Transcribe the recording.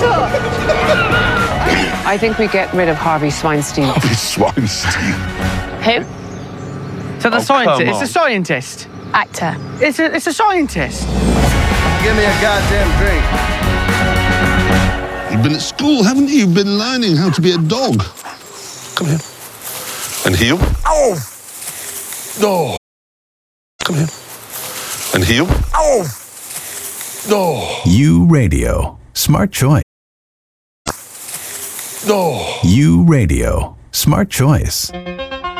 I think we get rid of Harvey Sweinstein. Harvey Sweinstein. Who? So the Oh, scientist. come It's on. a scientist. Actor. It's a scientist. Give me a goddamn drink. You've been at school, haven't you? You've been learning how to be a dog. Come here. And heel. Oh! No. Come here. And heel. Oh! No. U Radio. Smart choice. No. U Radio. Smart choice.